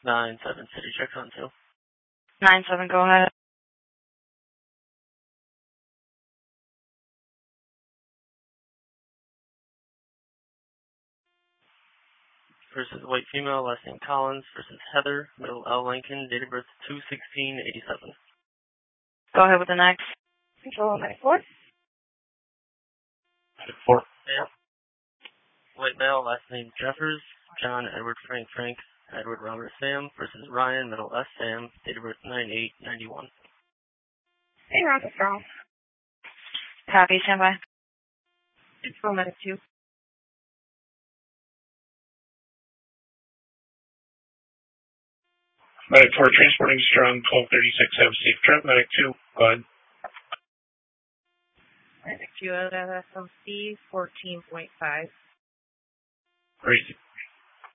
9-7 City checks on 2. 9-7, go ahead. Versus white female, last name Collins, versus Heather, middle L Lincoln, date of birth 2/16/87. Go ahead with the next. Control 94. 4. Yeah. White male, last name Jeffers, John Edward Frank Edward Robert Sam, versus Ryan, middle S Sam, date of birth 9/8/91. Hey, Rocket Girl. Copy, stand by. Control 92. Medic 4 transporting strong 1236, have a safe trip. Medic 2, go ahead. Medic 2 out of SMC 14.5. Great.